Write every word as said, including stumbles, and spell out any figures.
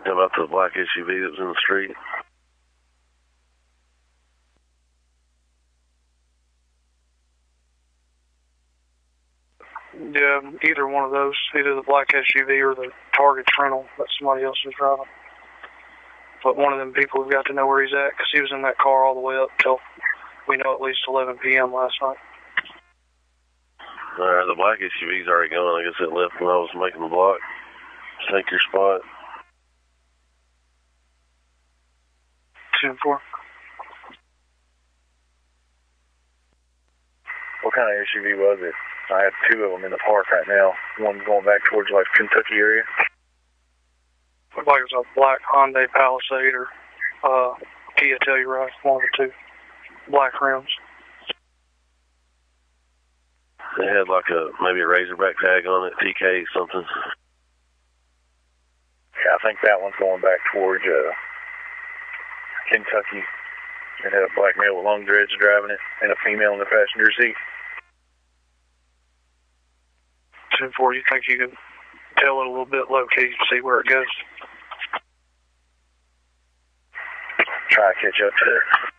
How about the black S U V that was in the street? Yeah, either one of those, either the black S U V or the Target rental that somebody else was driving. But one of them people, we've got to know where he's at because he was in that car all the way up till, we know, at least eleven p m last night. All right, the black S U V's already gone. I guess it left when I was making the block. Take your spot. two and four. What kind of S U V was it? I have two of them in the park right now. One's going back towards like Kentucky area. Looked like it was a black Hyundai Palisade or uh, Kia Telluride, one of the two. Black rims. It had like a, maybe a Razorback tag on it, T K something. Yeah, I think that one's going back towards uh, Kentucky. It had a black male with long dreads driving it and a female in the passenger seat. two and four, you think you can tell it a little bit low key to see where it goes? Try to catch up to it.